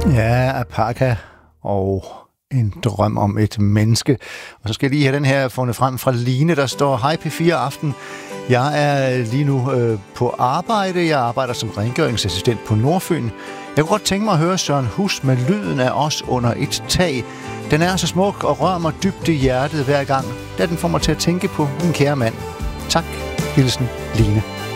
Ja, alpaka og en drøm om et menneske. Og så skal jeg lige have den her fundet frem fra Line, der står: Hej P4 Aften. Jeg er lige nu på arbejde. Jeg arbejder som rengøringsassistent på Nordfyn. Jeg kunne godt tænke mig at høre Søren Hus med Lyden af os under et tag. Den er så smuk og rører mig dybt i hjertet hver gang, da den får mig til at tænke på min kære mand. Tak. Hilsen, Line.